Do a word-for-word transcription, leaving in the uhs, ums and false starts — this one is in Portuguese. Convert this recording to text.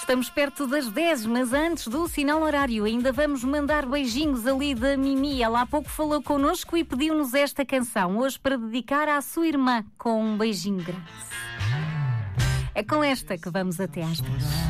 Estamos perto das dez, mas antes do sinal horário ainda vamos mandar beijinhos ali da Mimi. Ela há pouco falou connosco e pediu-nos esta canção, hoje para dedicar à sua irmã, com um beijinho grande. É com esta que vamos até às dez.